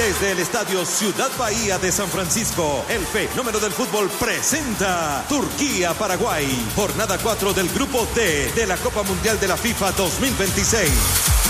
Desde el Estadio Ciudad Bahía de San Francisco, el fenómeno del fútbol presenta Turquía-Paraguay, jornada 4 del Grupo D de la Copa Mundial de la FIFA 2026.